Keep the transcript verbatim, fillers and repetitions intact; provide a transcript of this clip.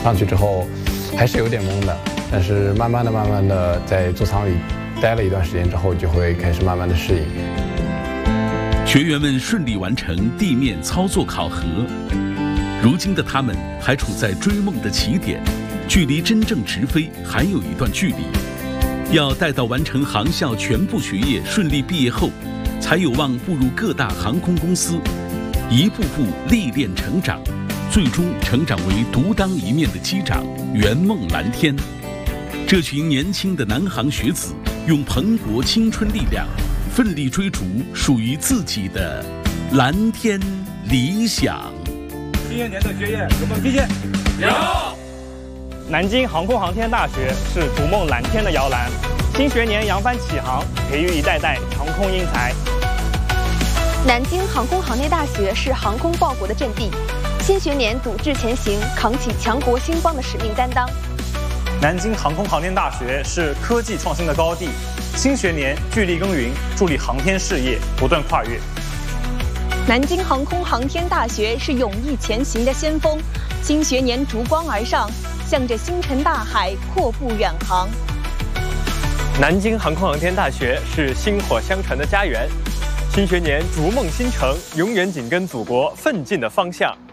上去之后还是有点懵的，但是慢慢的、慢慢的在座舱里待了一段时间之后，就会开始慢慢的适应。 学员们顺利完成地面操作考核，如今的他们还处在追梦的起点，距离真正直飞还有一段距离。要待到完成航校全部学业顺利毕业后，才有望步入各大航空公司，一步步历练成长，最终成长为独当一面的机长，圆梦蓝天。这群年轻的南航学子用蓬勃青春力量，奋力追逐属于自己的蓝天理想。 新学年的学业有没有体现？有。 南京航空航天大学是逐梦蓝天的摇篮，新学年扬帆起航，培育一代代航空英才。 南京航空航天大学是航空报国的阵地，新学年笃志前行，扛起强国兴邦的使命担当。 南京航空航天大学是科技创新的高地，新学年聚力耕耘，助力航天事业不断跨越。 南京航空航天大学是勇毅前行的先锋，新学年逐光而上，向着星辰大海阔步远航。 南京航空航天大学是薪火相传的家园，新学年逐梦新城，永远紧跟祖国奋进的方向。